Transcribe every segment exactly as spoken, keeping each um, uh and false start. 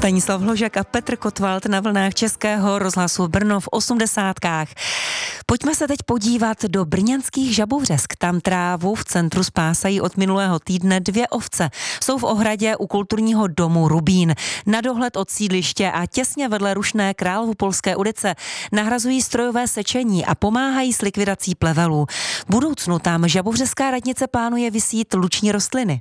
Stanislav Hložek a Petr Kotwald na vlnách Českého rozhlasu Brno v osmdesátkách. Pojďme se teď podívat do brněnských Žabovřesk. Tam trávu v centru spásají od minulého týdne dvě ovce. Jsou v ohradě u kulturního domu Rubín. Na dohled od sídliště a těsně vedle rušné Královopolské ulice nahrazují strojové sečení a pomáhají s likvidací plevelů. V budoucnu tam Žabovřeská radnice plánuje vysít luční rostliny.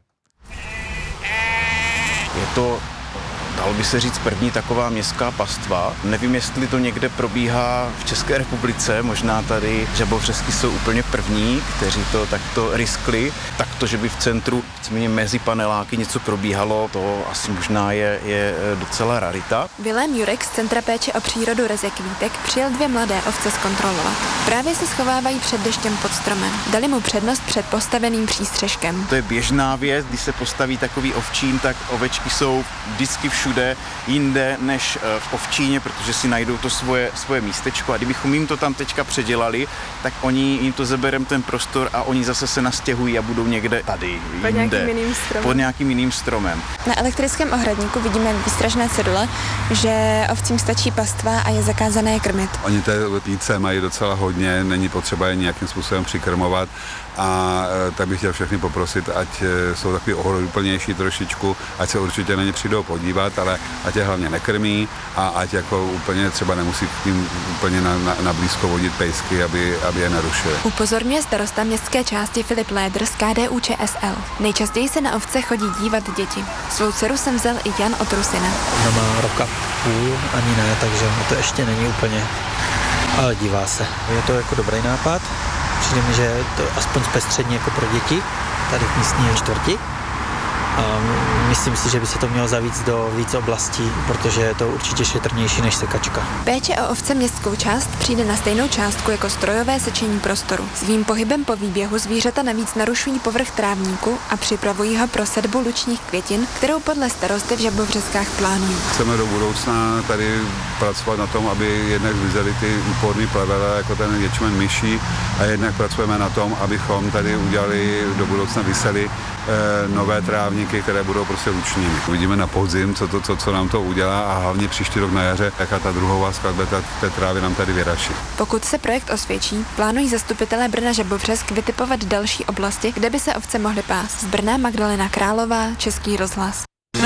Je to, dalo by se říct, první taková městská pastva. Nevím, jestli to někde probíhá v České republice, možná tady Žabovřesky jsou úplně první, kteří to takto riskli. Takto, že by v centru mezi paneláky něco probíhalo, to asi možná je, je docela rarita. Vilém Jurek z Centra péče o přírodu Rezek Vítek přijel dvě mladé ovce zkontrolovat. Právě se schovávají před deštěm pod stromem. Dali mu přednost před postaveným přístřeškem. To je běžná věc, když se postaví takový ovčín, tak ovečky jsou vždycky všude jinde než v ovčíně, protože si najdou to svoje, svoje místečko. A kdybychom jim to tam teďka předělali, tak oni jim to zabereme ten prostor a oni zase se nastěhují a budou někde tady, pod jinde, nějakým jiným stromem. pod nějakým jiným stromem. Na elektrickém ohradníku vidíme výstražné cedule, že ovcím stačí pastva a je zakázané je krmit. Oni té píce mají docela hodně, není potřeba je nějakým způsobem přikrmovat a tak bych chtěl všechny poprosit, ať jsou takový ohleduplnější trošičku, ať se určitě na ně přijdou podívat, ale ať je hlavně nekrmí a ať jako úplně třeba nemusí tím úplně na, na, na blízko vodit pejsky, aby, aby je narušili. Upozorňuje starosta městské části Filip Lédr z K D U Č S L. Nejčastěji se na ovce chodí dívat děti. Svou dceru jsem vzal i Jan od Rusina. Ona má roka půl, ani ne, takže to ještě není úplně, ale dívá se. Je to jako dobrý nápad. Přijde mi, že je to aspoň zpestřední jako pro děti, tady v místní čtvrti. A myslím si, že by se to mělo zavíc do víc oblastí, protože je to určitě šetrnější než sekačka. Péče o ovce městskou část přijde na stejnou částku jako strojové sečení prostoru. Svým pohybem po výběhu zvířata navíc narušují povrch trávníku a připravují ho pro sedbu lučních květin, kterou podle starosty v Žabovřeskách plánují. Chceme do budoucna tady pracovat na tom, aby jednak zmizely ty úporný plevele, jako ten ječmen myší, a jednak pracujeme na tom, abychom tady udělali do budoucna vysely e, nové trávníky, které budou prostě lučními. Uvidíme na podzim, co, to, co, co nám to udělá, a hlavně příští rok na jaře, jaká ta druhová skladba té trávy nám tady vyraší. Pokud se projekt osvědčí, plánují zastupitelé Brna Žabovřesk vytipovat další oblasti, kde by se ovce mohly pást. Z Brna Magdalena Králová, Český rozhlas.